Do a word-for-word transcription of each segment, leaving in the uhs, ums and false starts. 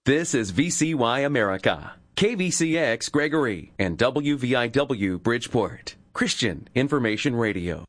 This is V C Y America, K V C X Gregory, and W V I W Bridgeport, Christian Information Radio.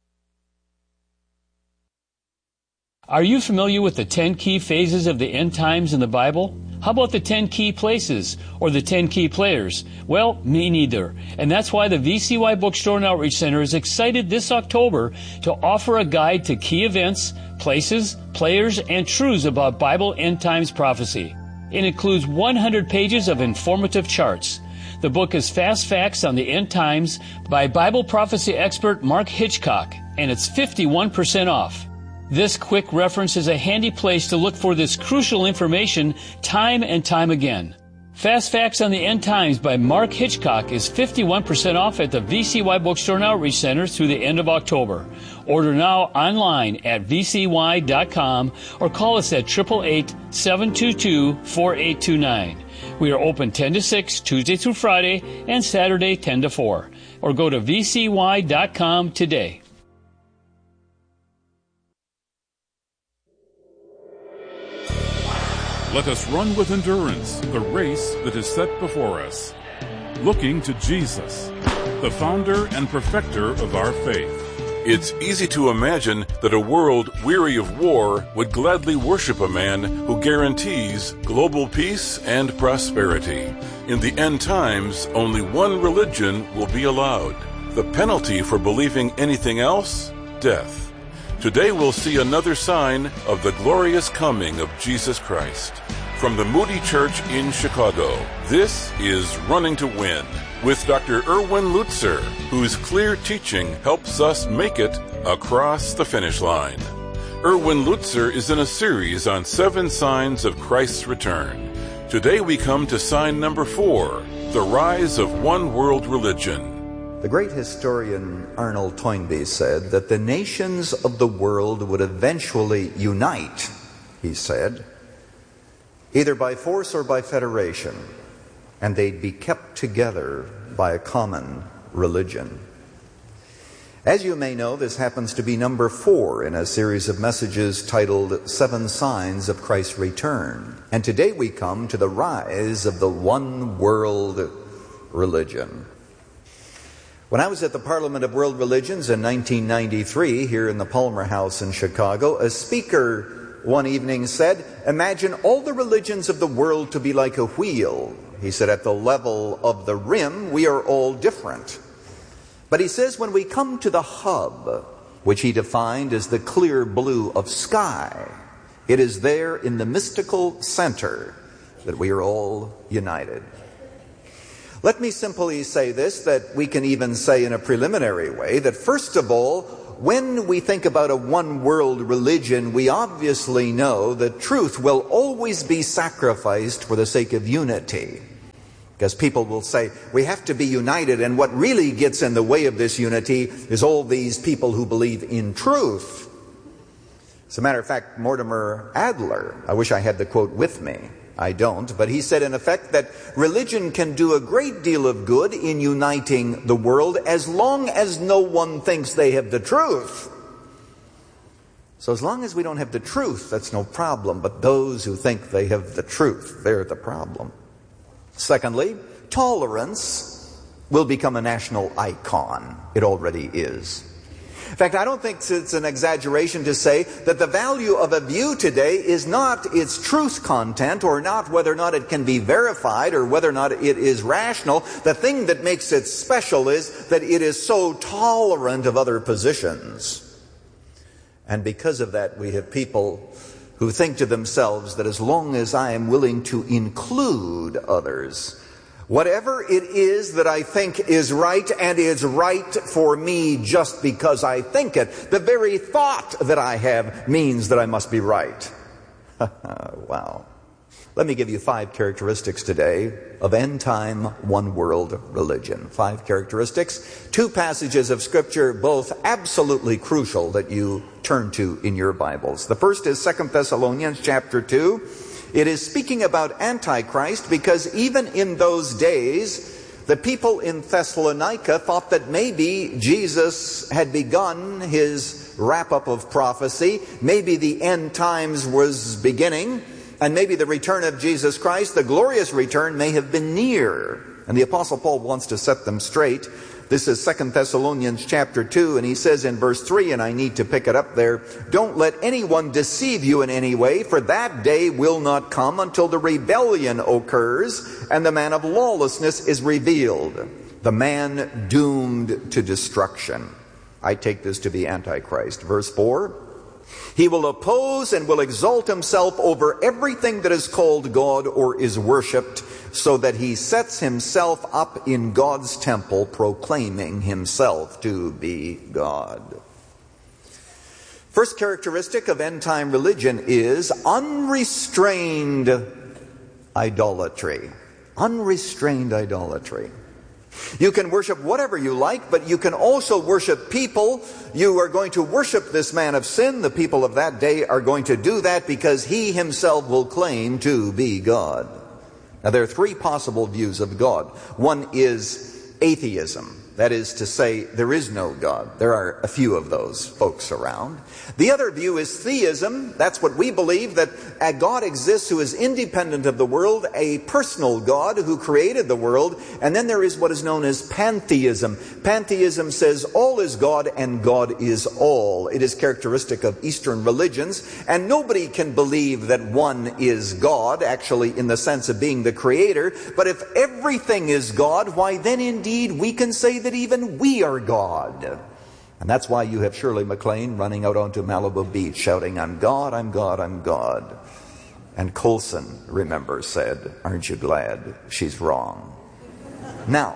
Are you familiar with the ten key phases of the end times in the Bible? How about the ten key places or the ten key players? Well, me neither. And that's why the V C Y Bookstore and Outreach Center is excited this October to offer a guide to key events, places, players, and truths about Bible end times prophecy. It includes one hundred pages of informative charts. The book is Fast Facts on the End Times by Bible prophecy expert Mark Hitchcock, and it's fifty-one percent off. This quick reference is a handy place to look for this crucial information time and time again. Fast Facts on the End Times by Mark Hitchcock is fifty-one percent off at the V C Y Bookstore and Outreach Center through the end of October. Order now online at v c y dot com or call us at eight eight eight, seven two two, four eight two nine. We are open ten to six, Tuesday through Friday, and Saturday ten to four. Or go to v c y dot com today. Let us run with endurance the race that is set before us, looking to Jesus, the founder and perfecter of our faith. It's easy to imagine that a world weary of war would gladly worship a man who guarantees global peace and prosperity. In the end times, only one religion will be allowed. The penalty for believing anything else? Death. Today we'll see another sign of the glorious coming of Jesus Christ. From the Moody Church in Chicago, this is Running to Win with Doctor Erwin Lutzer, whose clear teaching helps us make it across the finish line. Erwin Lutzer is in a series on seven signs of Christ's return. Today we come to sign number four, the rise of one world religion. The great historian Arnold Toynbee said that the nations of the world would eventually unite, he said, either by force or by federation, and they'd be kept together by a common religion. As you may know, this happens to be number four in a series of messages titled Seven Signs of Christ's Return. And today we come to the rise of the one world religion. When I was at the Parliament of World Religions in nineteen ninety-three, here in the Palmer House in Chicago, a speaker one evening said, "Imagine all the religions of the world to be like a wheel." He said, "At the level of the rim, we are all different." But he says, when we come to the hub, which he defined as the clear blue of sky, it is there in the mystical center that we are all united. Let me simply say this, that we can even say in a preliminary way, that first of all, when we think about a one-world religion, we obviously know that truth will always be sacrificed for the sake of unity. Because people will say, we have to be united, and what really gets in the way of this unity is all these people who believe in truth. As a matter of fact, Mortimer Adler, I wish I had the quote with me, I don't, but he said in effect that religion can do a great deal of good in uniting the world as long as no one thinks they have the truth. So as long as we don't have the truth, that's no problem, but those who think they have the truth, they're the problem. Secondly, tolerance will become a national icon. It already is. In fact, I don't think it's an exaggeration to say that the value of a view today is not its truth content, or not whether or not it can be verified, or whether or not it is rational. The thing that makes it special is that it is so tolerant of other positions. And because of that, we have people who think to themselves that as long as I am willing to include others, whatever it is that I think is right, and is right for me just because I think it, the very thought that I have means that I must be right. Wow. Let me give you five characteristics today of end-time one-world religion. Five characteristics, two passages of Scripture, both absolutely crucial that you turn to in your Bibles. The first is Second Thessalonians chapter two. It is speaking about Antichrist, because even in those days, the people in Thessalonica thought that maybe Jesus had begun his wrap-up of prophecy. Maybe the end times was beginning. And maybe the return of Jesus Christ, the glorious return, may have been near. And the Apostle Paul wants to set them straight. This is Second Thessalonians chapter two, and he says in verse three, and I need to pick it up there, "Don't let anyone deceive you in any way, for that day will not come until the rebellion occurs and the man of lawlessness is revealed, the man doomed to destruction." I take this to be Antichrist. Verse four, "He will oppose and will exalt himself over everything that is called God or is worshipped, so that he sets himself up in God's temple, proclaiming himself to be God." First characteristic of end-time religion is unrestrained idolatry. Unrestrained idolatry. You can worship whatever you like, but you can also worship people. You are going to worship this man of sin. The people of that day are going to do that because he himself will claim to be God. Now, there are three possible views of God. One is atheism. That is to say, there is no God. There are a few of those folks around. The other view is theism. That's what we believe, that a God exists who is independent of the world, a personal God who created the world. And then there is what is known as pantheism. Pantheism says all is God and God is all. It is characteristic of Eastern religions. And nobody can believe that one is God, actually in the sense of being the creator. But if everything is God, why then indeed we can say that that even we are God. And that's why you have Shirley MacLaine running out onto Malibu Beach shouting, "I'm God, I'm God, I'm God." And Colson, remember, said, "Aren't you glad she's wrong?" Now,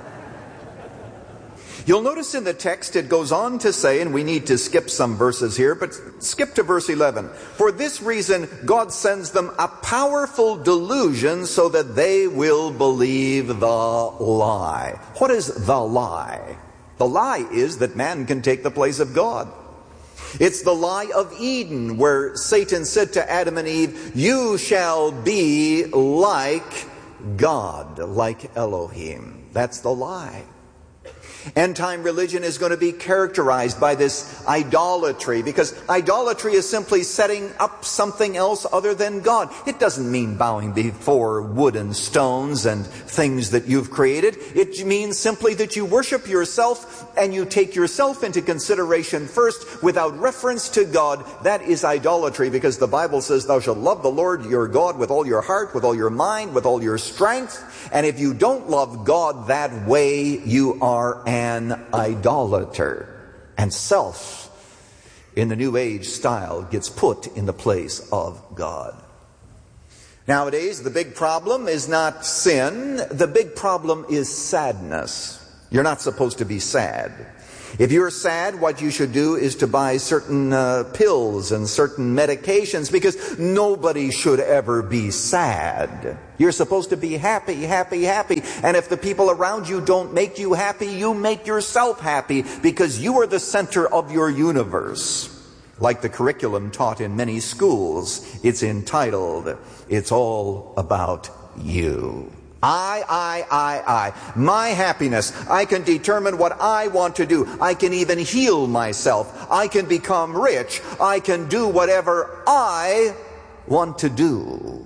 you'll notice in the text it goes on to say, and we need to skip some verses here, but skip to verse eleven. "For this reason God sends them a powerful delusion so that they will believe the lie." What is the lie? The lie is that man can take the place of God. It's the lie of Eden, where Satan said to Adam and Eve, "You shall be like God," like Elohim. That's the lie. End-time religion is going to be characterized by this idolatry, because idolatry is simply setting up something else other than God. It doesn't mean bowing before wood and stones and things that you've created. It means simply that you worship yourself and you take yourself into consideration first without reference to God. That is idolatry, because the Bible says, "Thou shalt love the Lord your God with all your heart, with all your mind, with all your strength." And if you don't love God that way, you are an idolater. And self, in the New Age style, gets put in the place of God. Nowadays, the big problem is not sin. The big problem is sadness. You're not supposed to be sad. If you're sad, what you should do is to buy certain uh, pills and certain medications, because nobody should ever be sad. You're supposed to be happy, happy, happy. And if the people around you don't make you happy, you make yourself happy, because you are the center of your universe. Like the curriculum taught in many schools, it's entitled, "It's All About You." I, I, I, I. My happiness. I can determine what I want to do. I can even heal myself. I can become rich. I can do whatever I want to do.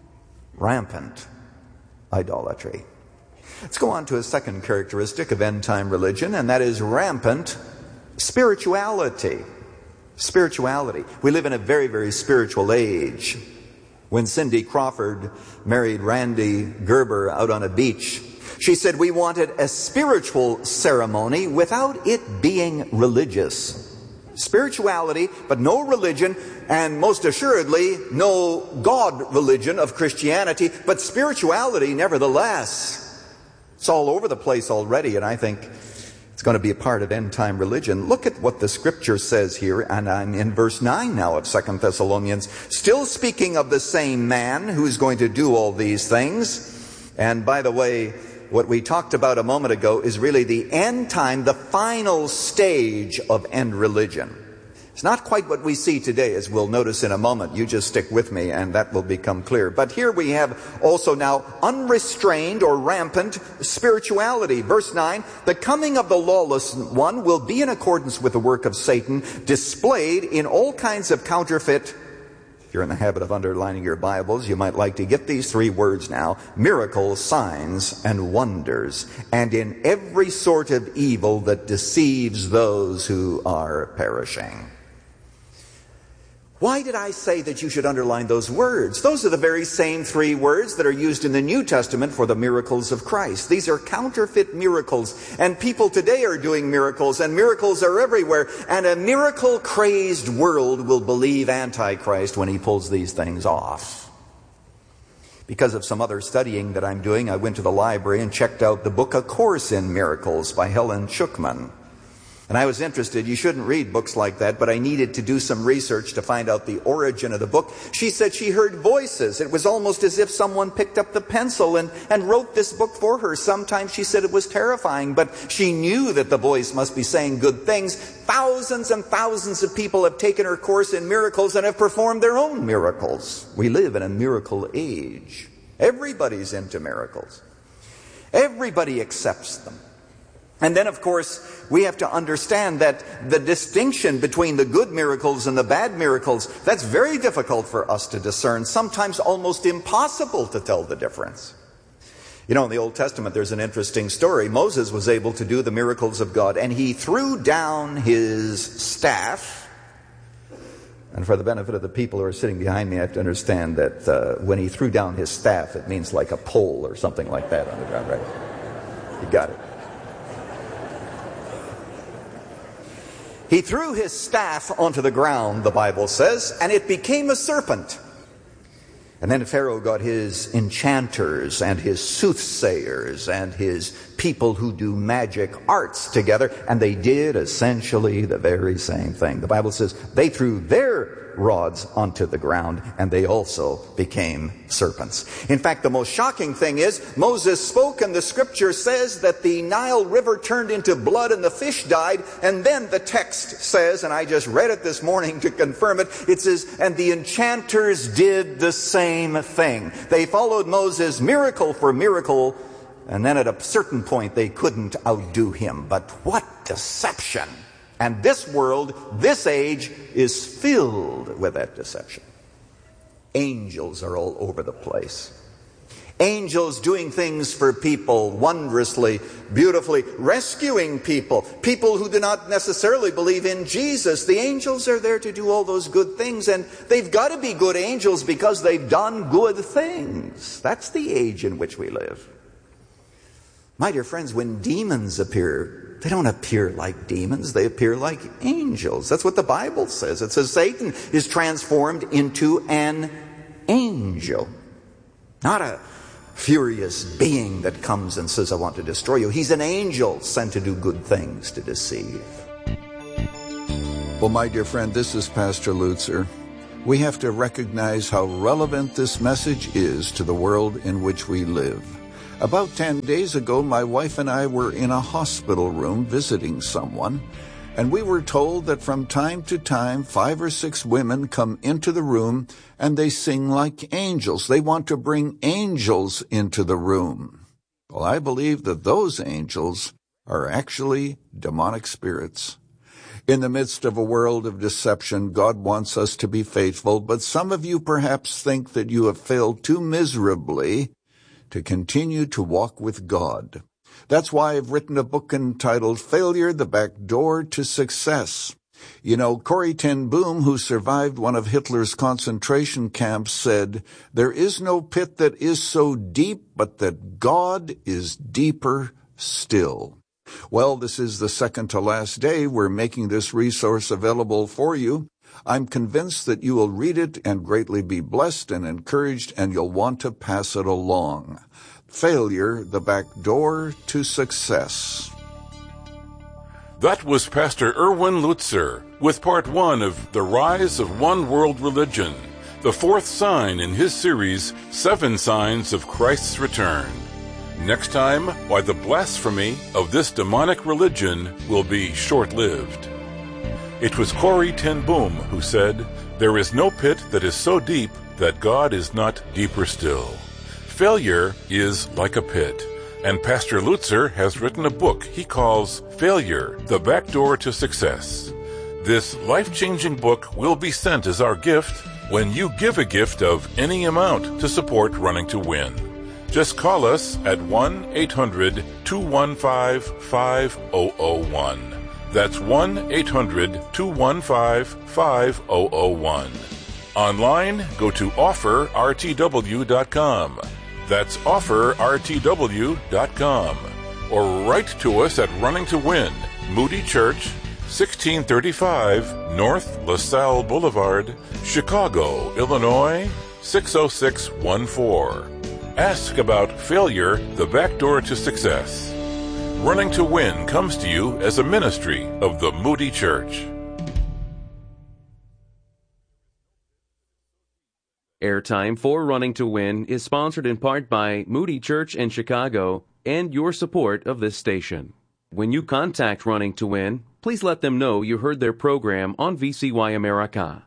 Rampant idolatry. Let's go on to a second characteristic of end-time religion, and that is rampant spirituality. Spirituality. We live in a very, very spiritual age. When Cindy Crawford married Randy Gerber out on a beach, she said, "We wanted a spiritual ceremony without it being religious." Spirituality, but no religion, and most assuredly no God religion of Christianity, but spirituality nevertheless. It's all over the place already, and I think it's going to be a part of end-time religion. Look at what the Scripture says here, and I'm in verse nine now of Second Thessalonians. Still speaking of the same man who's going to do all these things. And by the way, what we talked about a moment ago is really the end time, the final stage of end religion. It's not quite what we see today, as we'll notice in a moment. You just stick with me and that will become clear. But here we have also now unrestrained or rampant spirituality. Verse nine, "The coming of the lawless one will be in accordance with the work of Satan, displayed in all kinds of counterfeit If you're in the habit of underlining your Bibles, you might like to get these three words now: miracles, signs, and wonders, and in every sort of evil that deceives those who are perishing. Why did I say that you should underline those words? Those are the very same three words that are used in the New Testament for the miracles of Christ. These are counterfeit miracles, and people today are doing miracles, and miracles are everywhere, and a miracle-crazed world will believe Antichrist when he pulls these things off. Because of some other studying that I'm doing, I went to the library and checked out the book A Course in Miracles by Helen Schuckman. And I was interested. You shouldn't read books like that, but I needed to do some research to find out the origin of the book. She said she heard voices. It was almost as if someone picked up the pencil and, and wrote this book for her. Sometimes she said it was terrifying, but she knew that the voice must be saying good things. Thousands and thousands of people have taken her course in miracles and have performed their own miracles. We live in a miracle age. Everybody's into miracles. Everybody accepts them. And then, of course, we have to understand that the distinction between the good miracles and the bad miracles, that's very difficult for us to discern, sometimes almost impossible to tell the difference. You know, in the Old Testament, there's an interesting story. Moses was able to do the miracles of God, and he threw down his staff. And for the benefit of the people who are sitting behind me, I have to understand that uh, when he threw down his staff, it means like a pole or something like that on the ground, right? You got it. He threw his staff onto the ground, the Bible says, and it became a serpent. And then Pharaoh got his enchanters and his soothsayers and his people who do magic arts together, and they did essentially the very same thing. The Bible says they threw their rods onto the ground, and they also became serpents. In fact, the most shocking thing is Moses spoke, and the scripture says that the Nile River turned into blood and the fish died, and then the text says, and I just read it this morning to confirm it, it says, and the enchanters did the same thing. They followed Moses miracle for miracle, and then at a certain point they couldn't outdo him. But what deception! And this world, this age, is filled with that deception. Angels are all over the place. Angels doing things for people wondrously, beautifully, rescuing people. People who do not necessarily believe in Jesus. The angels are there to do all those good things, and they've got to be good angels because they've done good things. That's the age in which we live. My dear friends, when demons appear, they don't appear like demons. They appear like angels. That's what the Bible says. It says Satan is transformed into an angel. Not a furious being that comes and says, I want to destroy you. He's an angel sent to do good things, to deceive. Well, my dear friend, this is Pastor Lutzer. We have to recognize how relevant this message is to the world in which we live. About ten days ago, my wife and I were in a hospital room visiting someone, and we were told that from time to time, five or six women come into the room and they sing like angels. They want to bring angels into the room. Well, I believe that those angels are actually demonic spirits. In the midst of a world of deception, God wants us to be faithful, but some of you perhaps think that you have failed too miserably to continue to walk with God. That's why I've written a book entitled Failure, the Back Door to Success. You know, Corrie ten Boom, who survived one of Hitler's concentration camps, said, there is no pit that is so deep, but that God is deeper still. Well, this is the second to last day we're making this resource available for you. I'm convinced that you will read it and greatly be blessed and encouraged, and you'll want to pass it along. Failure, the Back Door to Success. That was Pastor Erwin Lutzer with part one of The Rise of One World Religion, the fourth sign in his series, Seven Signs of Christ's Return. Next time, why the blasphemy of this demonic religion will be short-lived. It was Corrie ten Boom who said, there is no pit that is so deep that God is not deeper still. Failure is like a pit, and Pastor Lutzer has written a book he calls Failure, the Back Door to Success. This life-changing book will be sent as our gift when you give a gift of any amount to support Running to Win. Just call us at one eight hundred two one five five zero zero one. That's one eight hundred two one five five zero zero one. Online, go to offer r t w dot com. That's offer r t w dot com. Or write to us at Running to Win, Moody Church, sixteen thirty-five North LaSalle Boulevard, Chicago, Illinois, six oh six one four. Ask about failure, the back door to success. Running to Win comes to you as a ministry of the Moody Church. Airtime for Running to Win is sponsored in part by Moody Church in Chicago and your support of this station. When you contact Running to Win, please let them know you heard their program on V C Y America.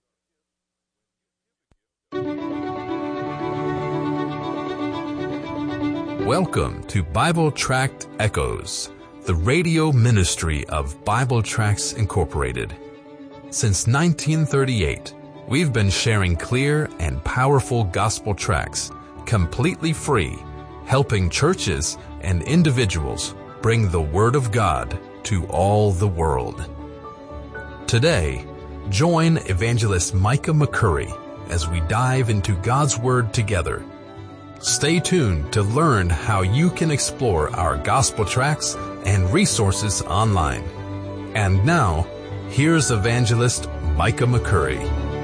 Welcome to Bible Tract Echoes, the radio ministry of Bible Tracts Incorporated. Since nineteen thirty-eight, we've been sharing clear and powerful gospel tracts, completely free, helping churches and individuals bring the Word of God to all the world. Today, join Evangelist Micah McCurry as we dive into God's Word together. Stay tuned to learn how you can explore our gospel tracts and resources online. And now, here's Evangelist Micah McCurry.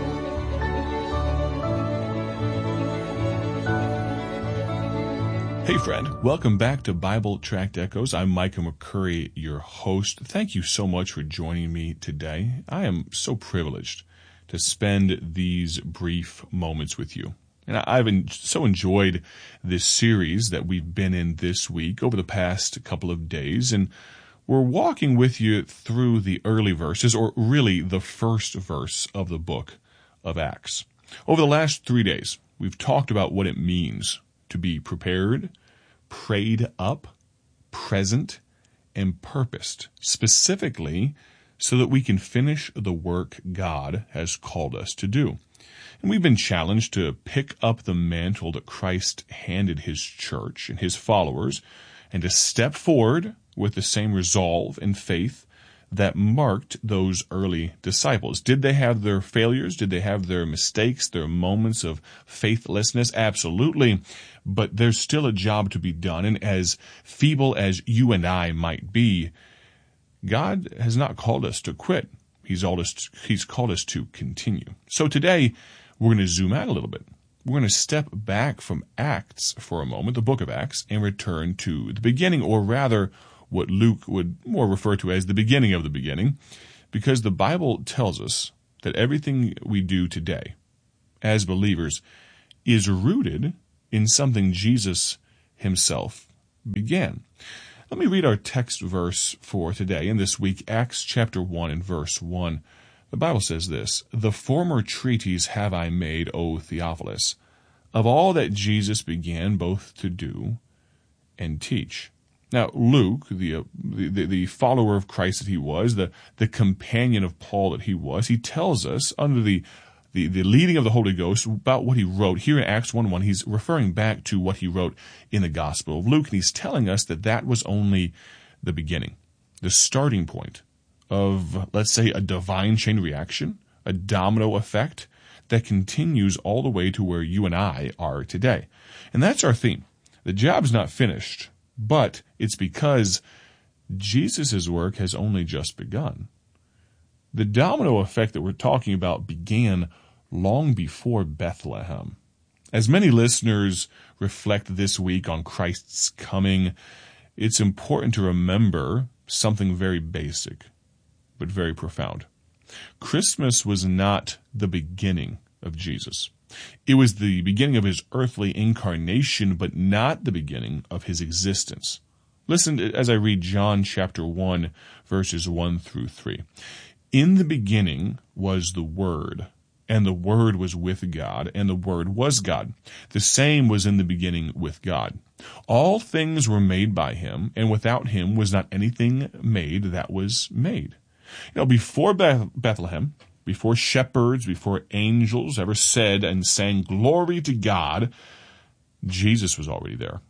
Hey friend, welcome back to Bible Tract Echoes. I'm Micah McCurry, your host. Thank you so much for joining me today. I am so privileged to spend these brief moments with you. And I've so enjoyed this series that we've been in this week over the past couple of days. And we're walking with you through the early verses, or really the first verse of the book of Acts. Over the last three days, we've talked about what it means to be prepared, prayed up, present, and purposed, specifically so that we can finish the work God has called us to do. And we've been challenged to pick up the mantle that Christ handed his church and his followers, and to step forward with the same resolve and faith that marked those early disciples. Did they have their failures? Did they have their mistakes, their moments of faithlessness? Absolutely. But there's still a job to be done. And as feeble as you and I might be, God has not called us to quit. He's called us, he's called us to continue. So today, we're going to zoom out a little bit. We're going to step back from Acts for a moment, the book of Acts, and return to the beginning, or rather, what Luke would more refer to as the beginning of the beginning, because the Bible tells us that everything we do today as believers is rooted in something Jesus himself began. Let me read our text verse for today and this week, Acts chapter one and verse one. The Bible says this: "The former treatise have I made, O Theophilus, of all that Jesus began both to do and teach." Now, Luke, the, uh, the the follower of Christ that he was, the, the companion of Paul that he was, he tells us under the, the, the leading of the Holy Ghost about what he wrote. Here in Acts one one, he's referring back to what he wrote in the Gospel of Luke, and he's telling us that that was only the beginning, the starting point of, let's say, a divine chain reaction, a domino effect that continues all the way to where you and I are today. And that's our theme. The job's not finished, but it's because Jesus' work has only just begun. The domino effect that we're talking about began long before Bethlehem. As many listeners reflect this week on Christ's coming, it's important to remember something very basic, but very profound. Christmas was not the beginning of Jesus. It was the beginning of his earthly incarnation, but not the beginning of his existence. Listen as I read John chapter one, verses one through three. "In the beginning was the Word, and the Word was with God, and the Word was God. The same was in the beginning with God. All things were made by him, and without him was not anything made that was made." You know, before Beth- Bethlehem, before shepherds, before angels ever said and sang glory to God, Jesus was already there,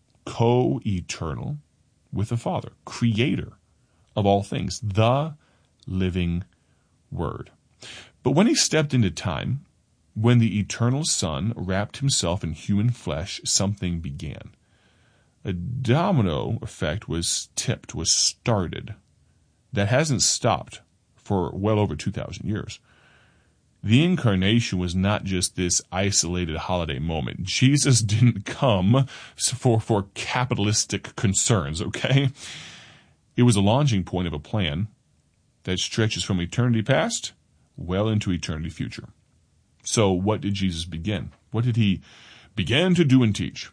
co-eternal with the Father, creator of all things, the living Word. But when he stepped into time, when the eternal Son wrapped himself in human flesh, something began. A domino effect was tipped, was started, that hasn't stopped for well over two thousand years. The incarnation was not just this isolated holiday moment. Jesus didn't come for, for capitalistic concerns, okay? It was a launching point of a plan that stretches from eternity past well into eternity future. So what did Jesus begin? What did he begin to do and teach?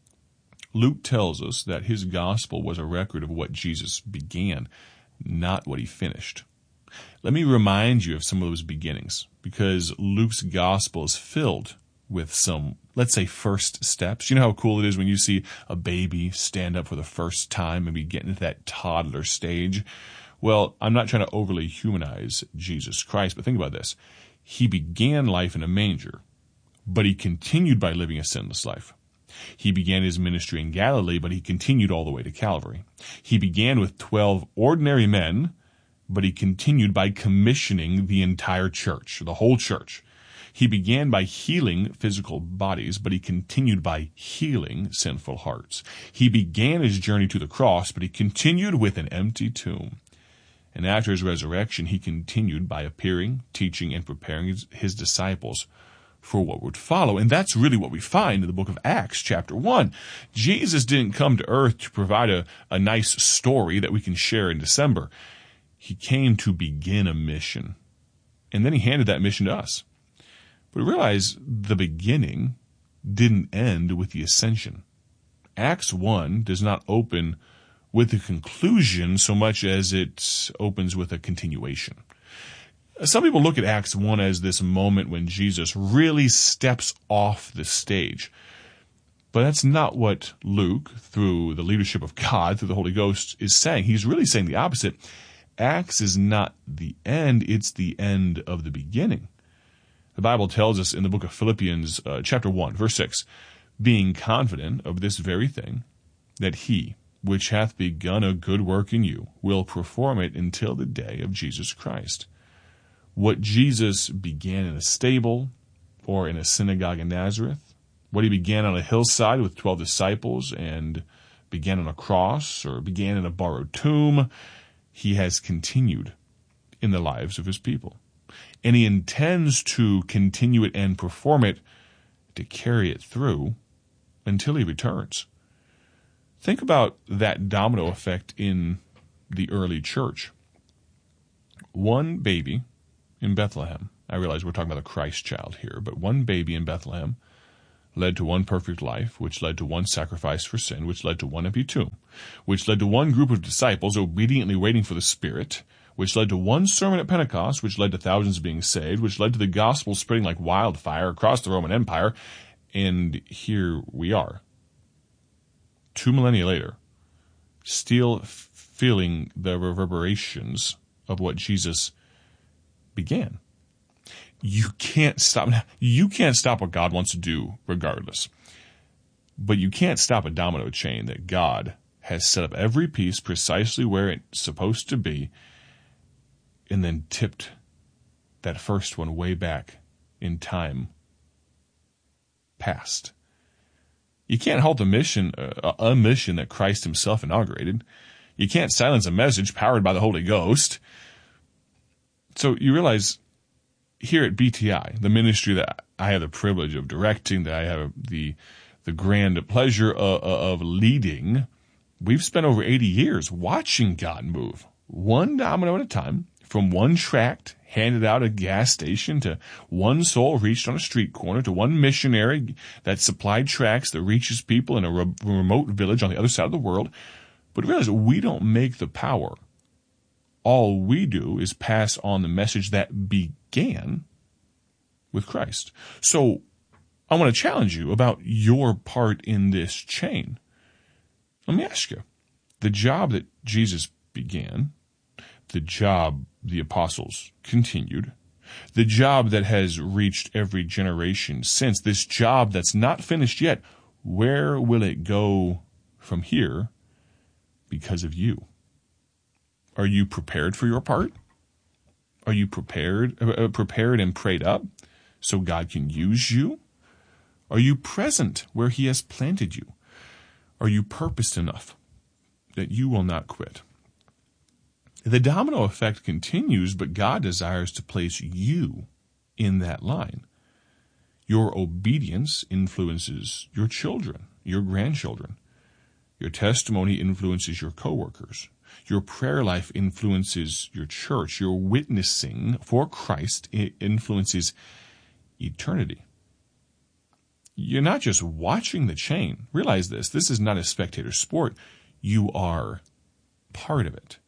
Luke tells us that his gospel was a record of what Jesus began, not what he finished. Let me remind you of some of those beginnings, because Luke's gospel is filled with some, let's say, first steps. You know how cool it is when you see a baby stand up for the first time and be getting into that toddler stage? Well, I'm not trying to overly humanize Jesus Christ, but think about this. He began life in a manger, but he continued by living a sinless life. He began his ministry in Galilee, but he continued all the way to Calvary. He began with twelve ordinary men, but he continued by commissioning the entire church, the whole church. He began by healing physical bodies, but he continued by healing sinful hearts. He began his journey to the cross, but he continued with an empty tomb. And after his resurrection, he continued by appearing, teaching, and preparing his, his disciples for what would follow. And that's really what we find in the book of Acts, chapter one. Jesus didn't come to earth to provide a, a nice story that we can share in December. He came to begin a mission. And then he handed that mission to us. But realize the beginning didn't end with the ascension. Acts one does not open with a conclusion so much as it opens with a continuation. Some people look at Acts one as this moment when Jesus really steps off the stage. But that's not what Luke, through the leadership of God, through the Holy Ghost, is saying. He's really saying the opposite. Acts is not the end, it's the end of the beginning. The Bible tells us in the book of Philippians, uh, chapter one, verse six, being confident of this very thing, that he, which hath begun a good work in you, will perform it until the day of Jesus Christ. What Jesus began in a stable or in a synagogue in Nazareth, what he began on a hillside with twelve disciples and began on a cross or began in a borrowed tomb, he has continued in the lives of his people. And he intends to continue it and perform it, to carry it through until he returns. Think about that domino effect in the early church. One baby in Bethlehem, I realize we're talking about the Christ child here, but one baby in Bethlehem led to one perfect life, which led to one sacrifice for sin, which led to one empty tomb, which led to one group of disciples obediently waiting for the Spirit, which led to one sermon at Pentecost, which led to thousands being saved, which led to the gospel spreading like wildfire across the Roman Empire, and here we are, two millennia later, still f- feeling the reverberations of what Jesus began. You can't stop. You can't stop what God wants to do regardless. But you can't stop a domino chain that God has set up every piece precisely where it's supposed to be and then tipped that first one way back in time past. You can't halt a mission, uh, a mission that Christ himself inaugurated. You can't silence a message powered by the Holy Ghost. So you realize here at B T I, the ministry that I have the privilege of directing, that I have the the grand pleasure of, of leading, we've spent over eighty years watching God move, one domino at a time, from one tract handed out at a gas station to one soul reached on a street corner to one missionary that supplied tracts that reaches people in a re- remote village on the other side of the world. But realize we don't make the power. All we do is pass on the message that began with Christ. So I want to challenge you about your part in this chain. Let me ask you, the job that Jesus began, the job the apostles continued, The job that has reached every generation since, this job that's not finished yet, where will it go from here because of you? Are you prepared for your part? Are you prepared, uh, prepared and prayed up so God can use you? Are you present where He has planted you? Are you purposed enough that you will not quit? The domino effect continues, but God desires to place you in that line. Your obedience influences your children, your grandchildren. Your testimony influences your coworkers. Your prayer life influences your church. Your witnessing for Christ influences eternity. You're not just watching the chain. Realize this. This is not a spectator sport. You are part of it.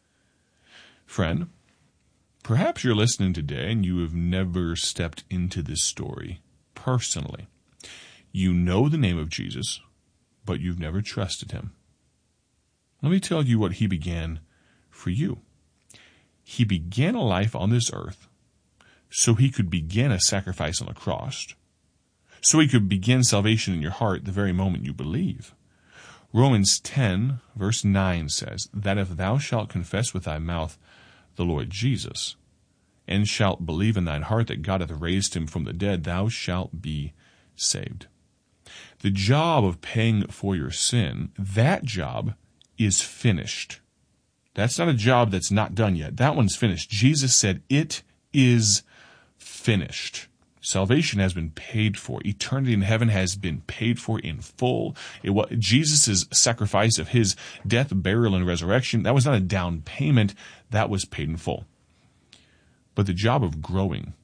Friend, perhaps you're listening today and you have never stepped into this story personally. You know the name of Jesus, but you've never trusted Him. Let me tell you what He began for you. He began a life on this earth so He could begin a sacrifice on the cross, so He could begin salvation in your heart the very moment you believe. Romans ten, verse nine says, that if thou shalt confess with thy mouth the Lord Jesus, and shalt believe in thine heart that God hath raised Him from the dead, thou shalt be saved. The job of paying for your sin, that job is finished. That's not a job that's not done yet. That one's finished. Jesus said, it is finished. Salvation has been paid for. Eternity in heaven has been paid for in full. It was Jesus' sacrifice of His death, burial, and resurrection. That was not a down payment. That was paid in full. But the job of growing,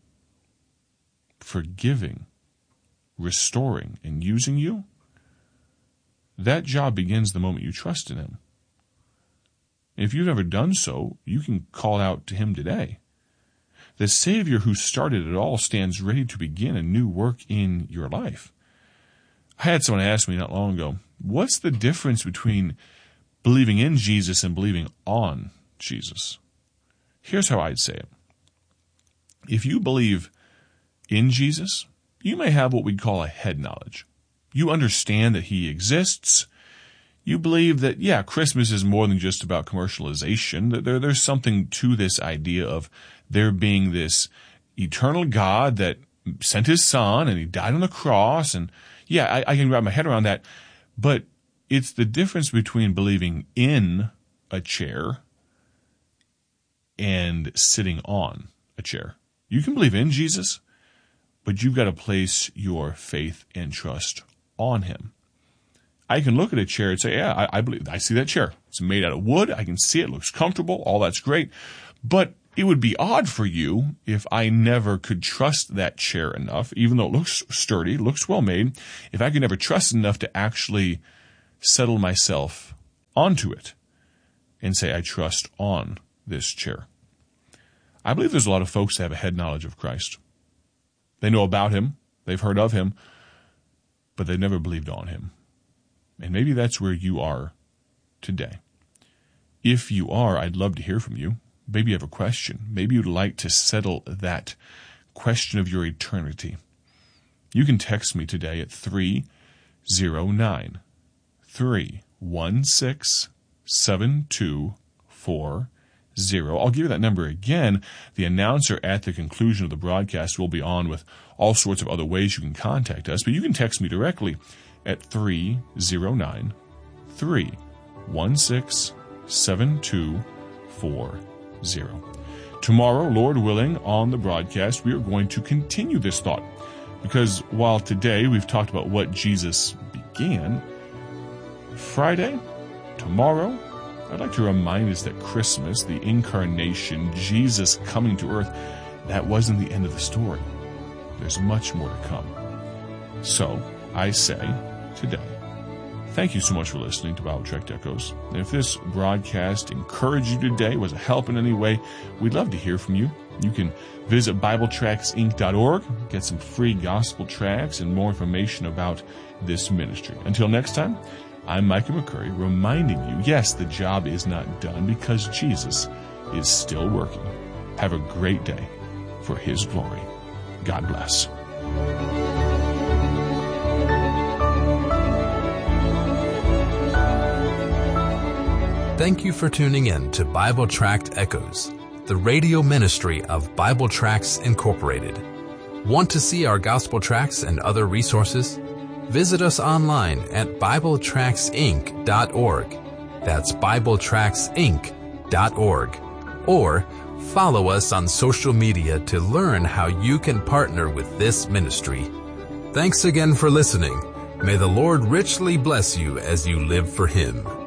forgiving, restoring, and using you, that job begins the moment you trust in Him. If you've never done so, you can call out to Him today. The Savior who started it all stands ready to begin a new work in your life. I had someone ask me not long ago, what's the difference between believing in Jesus and believing on Jesus? Here's how I'd say it. If you believe in Jesus, you may have what we'd call a head knowledge. You understand that He exists. You believe that, yeah, Christmas is more than just about commercialization, that there, there's something to this idea of there being this eternal God that sent His Son and He died on the cross. And yeah, I, I can wrap my head around that. But it's the difference between believing in a chair and sitting on a chair. You can believe in Jesus, but you've got to place your faith and trust on Him. I can look at a chair and say, yeah, I, I believe, I see that chair. It's made out of wood. I can see it. It looks comfortable. All that's great. But it would be odd for you if I never could trust that chair enough, even though it looks sturdy, looks well made, if I could never trust enough to actually settle myself onto it and say, I trust on this chair. I believe there's a lot of folks that have a head knowledge of Christ. They know about Him. They've heard of Him, but they've never believed on Him. And maybe that's where you are today. If you are, I'd love to hear from you. Maybe you have a question. Maybe you'd like to settle that question of your eternity. You can text me today at three oh nine, three one six, seven two four zero. I'll give you that number again. The announcer at the conclusion of the broadcast will be on with all sorts of other ways you can contact us, but you can text me directly at three oh nine, three one six, seven two four zero. Tomorrow, Lord willing, on the broadcast, we are going to continue this thought, because while today we've talked about what Jesus began, Friday, tomorrow, I'd like to remind us that Christmas, the incarnation, Jesus coming to earth, that wasn't the end of the story. There's much more to come. So, I say today, thank you so much for listening to Bible Tract Echoes. And if this broadcast encouraged you today, was a help in any way, we'd love to hear from you. You can visit Bible Tracts Inc dot org, get some free gospel tracts and more information about this ministry. Until next time, I'm Micah McCurry, reminding you, yes, the job is not done because Jesus is still working. Have a great day for His glory. God bless. Thank you for tuning in to Bible Tract Echoes, the radio ministry of Bible Tracts Incorporated. Want to see our gospel tracts and other resources? Visit us online at bible tracts inc dot org. That's bible tracts inc dot org. Or follow us on social media to learn how you can partner with this ministry. Thanks again for listening. May the Lord richly bless you as you live for Him.